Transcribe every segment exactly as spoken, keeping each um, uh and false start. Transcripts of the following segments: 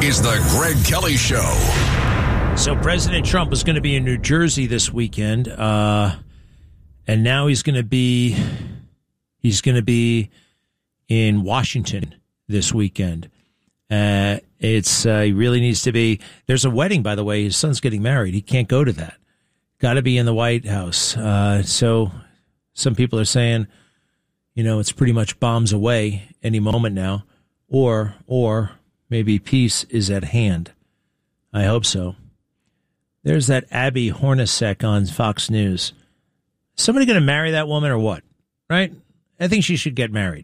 is the Greg Kelly Show. So President Trump was going to be in New Jersey this weekend, uh, and now he's going to be he's going to be in Washington this weekend. Uh, it's uh, he really needs to be. There's a wedding, by the way. His son's getting married. He can't go to that. Got to be in the White House. Uh, so some people are saying, you know, it's pretty much bombs away any moment now, or or maybe peace is at hand. I hope so. There's that Abby Hornacek on Fox News. Somebody going to marry that woman or what? Right? I think she should get married.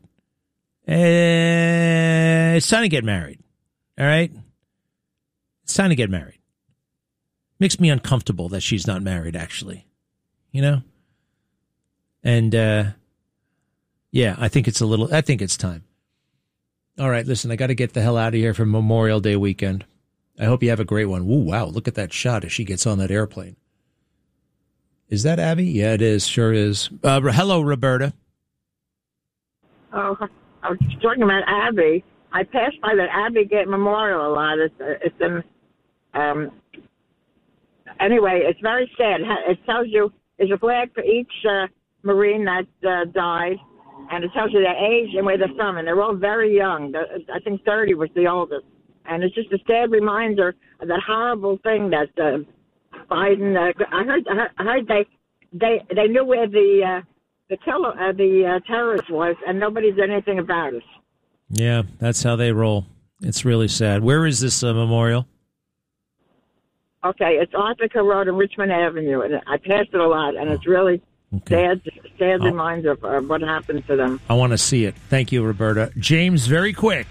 Uh, it's time to get married. All right? It's time to get married. Makes me uncomfortable that she's not married, actually. You know? And, uh, yeah, I think it's a little, I think it's time. All right, listen, I got to get the hell out of here for Memorial Day weekend. I hope you have a great one. Ooh, wow, look at that shot as she gets on that airplane. Is that Abby? Yeah, it is. Sure is. Uh, hello, Roberta. Oh, I was talking about Abbey. I passed by the Abbey Gate Memorial a lot. It's, it's in, um, anyway, it's very sad. It tells you there's a flag for each uh, Marine that uh, died, and it tells you their age and where they're from, and they're all very young. I think thirty was the oldest. And it's just a sad reminder of that horrible thing that uh, Biden. Uh, I heard. I heard they they they knew where the uh, the killer uh, the uh, terrorist was, and nobody did anything about it. Yeah, that's how they roll. It's really sad. Where is this uh, memorial? Okay, it's Arthur Road and Richmond Avenue, and I passed it a lot, and it's really okay. sad. Sad oh. reminder of uh, what happened to them. I want to see it. Thank you, Roberta. James, very quick.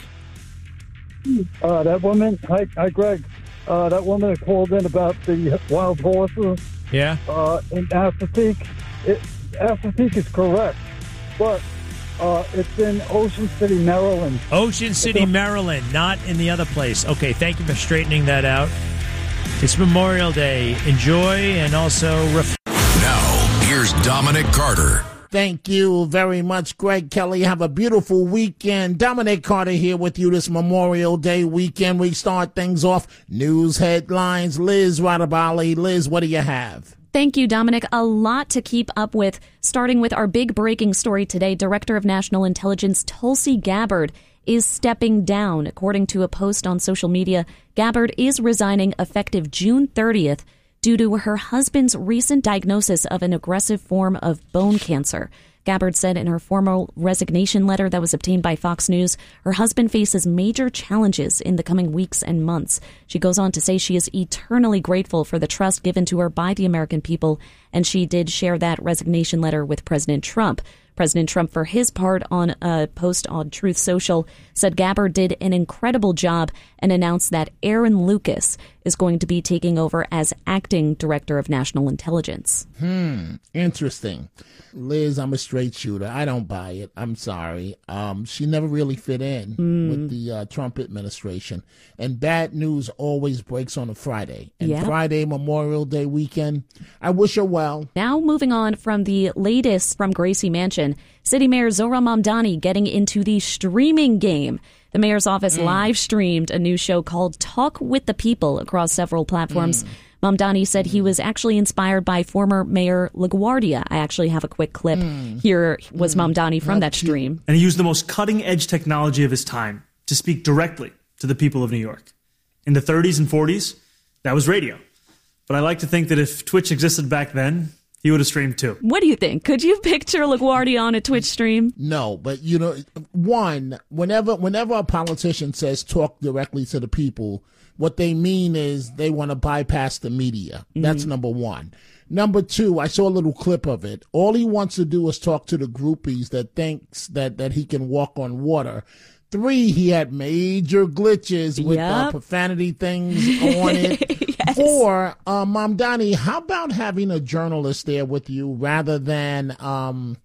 Uh, that woman, hi, hi Greg, uh, that woman that called in about the wild horses. Yeah. Uh, in Assateague, it, Assateague is correct, but uh, it's in Ocean City, Maryland. Ocean City, Maryland, not in the other place. Okay, thank you for straightening that out. It's Memorial Day. Enjoy and also... Ref- now, here's Dominic Carter. Thank you very much, Greg Kelly. Have a beautiful weekend. Dominic Carter here with you this Memorial Day weekend. We start things off. News headlines. Liz Radabali. Liz, what do you have? Thank you, Dominic. A lot to keep up with, starting with our big breaking story today. Director of National Intelligence Tulsi Gabbard is stepping down. According to a post on social media, Gabbard is resigning effective June thirtieth. Due to her husband's recent diagnosis of an aggressive form of bone cancer. Gabbard said in her formal resignation letter that was obtained by Fox News, her husband faces major challenges in the coming weeks and months. She goes on to say she is eternally grateful for the trust given to her by the American people, and she did share that resignation letter with President Trump. President Trump, for his part, on a post on Truth Social, said Gabbard did an incredible job and announced that Aaron Lucas is going to be taking over as acting director of national intelligence. Hmm. Interesting. Liz, I'm a straight shooter. I don't buy it. I'm sorry. Um, she never really fit in mm. with the uh, Trump administration. And bad news always breaks on a Friday. And yep. Friday, Memorial Day weekend, I wish her well. Now moving on from the latest from Gracie Mansion, City Mayor Zohran Mamdani getting into the streaming game. The mayor's office mm. live streamed a new show called Talk with the People across several platforms. Mm. Mamdani said he was actually inspired by former Mayor LaGuardia. I actually have a quick clip. Mm. Here was mm. Mamdani from that stream. And he used the most cutting-edge technology of his time to speak directly to the people of New York. In the thirties and forties, that was radio. But I like to think that if Twitch existed back then, he would have streamed too. What do you think? Could you picture LaGuardia on a Twitch stream? No, but you know, one, whenever whenever a politician says talk directly to the people, what they mean is they want to bypass the media. Mm-hmm. That's number one. Number two, I saw a little clip of it. All he wants to do is talk to the groupies that thinks that, that he can walk on water. Three, he had major glitches with yep. uh, profanity things on it. Yes. Four, uh, Mamdani, how about having a journalist there with you rather than, um,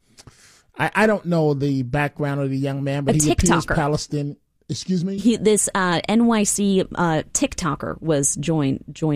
I, I don't know the background of the young man, but a he TikToker. appears Palestinian. Excuse me? He, this uh, N Y C uh, TikToker was join, joining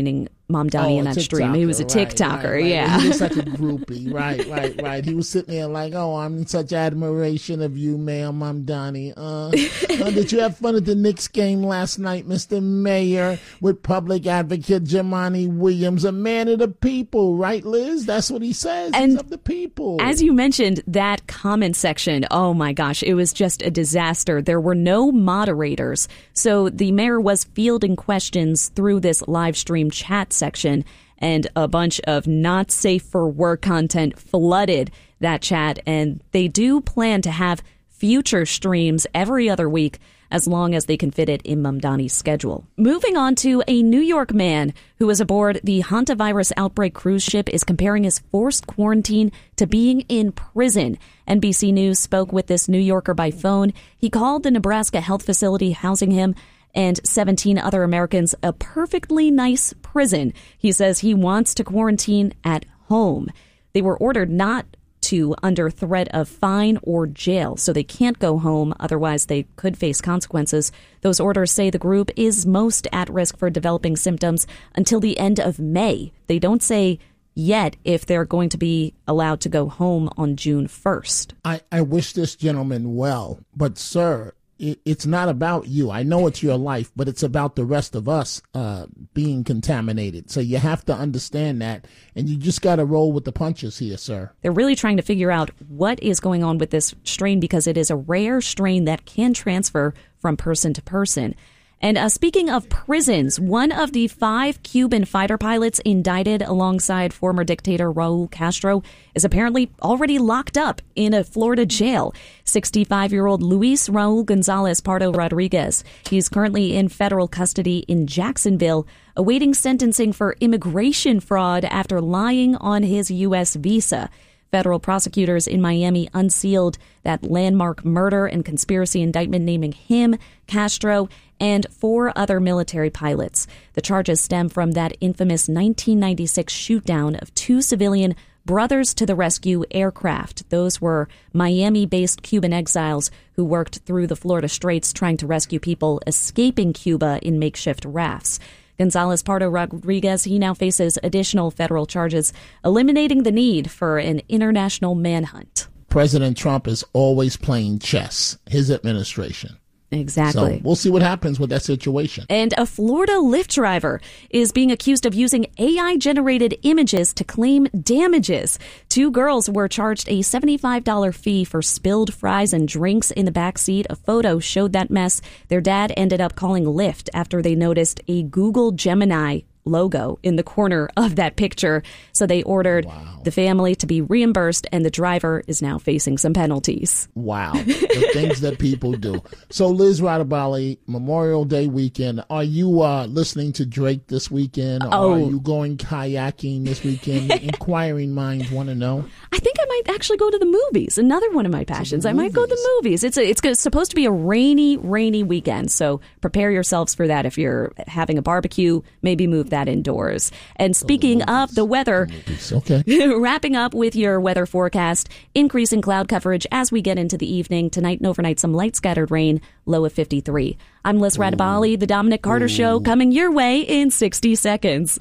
Mamdani Oh, in a that stream. He was a TikToker, TikToker, right, right, right. yeah. He was such a groupie, right, right, right. He was sitting there like, oh, I'm in such admiration of you, Mayor Mamdani. Uh, uh, did you have fun at the Knicks game last night, Mister Mayor, with public advocate Jumaane Williams, a man of the people, right, Liz? That's what he says. And He's of the people. As you mentioned, that comment section, oh my gosh, it was just a disaster. There were no moderators. So the mayor was fielding questions through this live stream chat section, and a bunch of not safe for work content flooded that chat. And they do plan to have future streams every other week, as long as they can fit it in Mamdani's schedule. Moving on to a New York man who was aboard the hantavirus outbreak cruise ship is comparing his forced quarantine to being in prison. N B C News spoke with this New Yorker by phone. He called the Nebraska health facility housing him and seventeen other Americans a perfectly nice prison. He says he wants to quarantine at home. They were ordered not to under threat of fine or jail, so they can't go home. Otherwise, they could face consequences. Those orders say the group is most at risk for developing symptoms until the end of May. They don't say yet if they're going to be allowed to go home on June first. I, I wish this gentleman well, but sir, it, it's not about you. I know it's your life, but it's about the rest of us uh, being contaminated. So you have to understand that, and you just got to roll with the punches here, sir. They're really trying to figure out what is going on with this strain because it is a rare strain that can transfer from person to person. And uh, speaking of prisons, one of the five Cuban fighter pilots indicted alongside former dictator Raul Castro is apparently already locked up in a Florida jail. sixty-five-year-old Luis Raul Gonzalez Pardo Rodriguez. He's currently in federal custody in Jacksonville, awaiting sentencing for immigration fraud after lying on his U S visa. Federal prosecutors in Miami unsealed that landmark murder and conspiracy indictment naming him, Castro, and four other military pilots. The charges stem from that infamous nineteen ninety-six shootdown of two civilian Brothers to the Rescue aircraft. Those were Miami-based Cuban exiles who worked through the Florida Straits trying to rescue people escaping Cuba in makeshift rafts. Gonzalez Pardo Rodriguez, he now faces additional federal charges, eliminating the need for an international manhunt. President Trump is always playing chess, his administration. Exactly. So we'll see what happens with that situation. And a Florida Lyft driver is being accused of using A I-generated images to claim damages. Two girls were charged a seventy-five dollars fee for spilled fries and drinks in the backseat. A photo showed that mess. Their dad ended up calling Lyft after they noticed a Google Gemini logo in the corner of that picture. So they ordered wow. the family to be reimbursed, and the driver is now facing some penalties. Wow. The things that people do. So Liz Radabali, Memorial Day weekend, are you uh, listening to Drake this weekend? Or oh. are you going kayaking this weekend? Inquiring minds want to know. I think I might actually go to the movies. Another one of my passions. I might go to the movies. It's a, it's supposed to be a rainy, rainy weekend. So prepare yourselves for that. If you're having a barbecue, maybe move that indoors. And speaking the of the weather, the okay. wrapping up with your weather forecast, increasing cloud coverage as we get into the evening. Tonight and overnight, some light scattered rain, low of fifty-three. I'm Liz Radabali, The Dominic Carter Ooh. Show, coming your way in sixty seconds.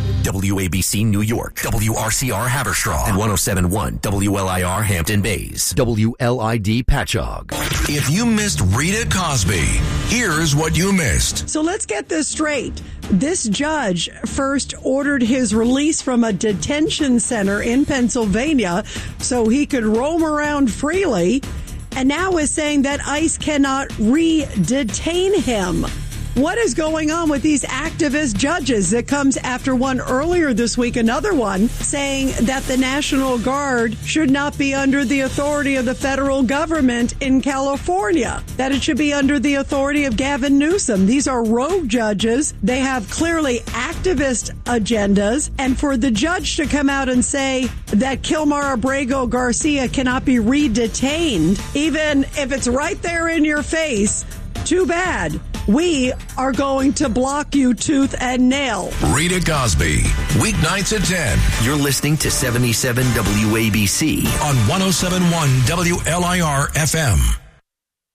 W A B C New York, W R C R Haverstraw, and one oh seven point one W L I R Hampton Bays, W L I D Patchogue. If you missed Rita Cosby, here's what you missed. So let's get this straight. This judge first ordered his release from a detention center in Pennsylvania so he could roam around freely, and now is saying that ICE cannot re-detain him. What is going on with these activist judges? It comes after one earlier this week, another one, saying that the National Guard should not be under the authority of the federal government in California, that it should be under the authority of Gavin Newsom. These are rogue judges. They have clearly activist agendas. And for the judge to come out and say that Kilmar Abrego Garcia cannot be re-detained, even if it's right there in your face, too bad. We are going to block you tooth and nail. Rita Cosby, weeknights at ten. You're listening to seventy-seven W A B C on one oh seven point one W L I R F M.